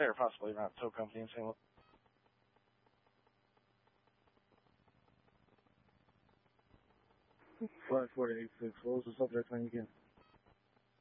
or possibly around a tow company in St. Louis. Flight 486, what was the subject name again?